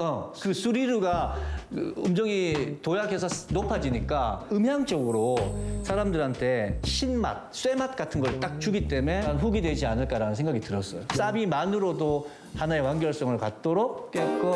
그 수리르가 그 음정이 도약해서 높아지니까 음향적으로 사람들한테 신맛, 쇠맛 같은 걸 딱 주기 때문에 훅이 되지 않을까라는 생각이 들었어요. 사비만으로도 하나의 완결성을 갖도록 깼고